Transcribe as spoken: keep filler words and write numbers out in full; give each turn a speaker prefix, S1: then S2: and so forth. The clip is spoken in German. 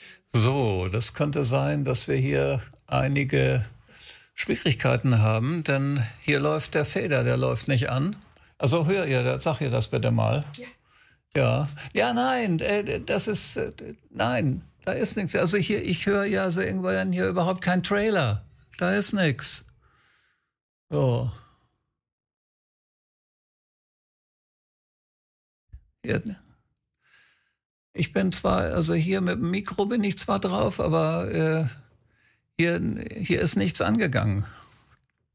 S1: So, das könnte sein, dass wir hier einige Schwierigkeiten haben, denn hier läuft der Fader, der läuft nicht an. Also hör ihr, da- sag ihr das bitte mal.
S2: Ja.
S1: Ja, ja, nein, äh, das ist, äh, nein, da ist nichts. Also hier, ich höre ja so irgendwann hier überhaupt keinen Trailer. Da ist nichts. So, hier, ich bin zwar, also hier mit dem Mikro bin ich zwar drauf, aber äh, hier, hier ist nichts angegangen.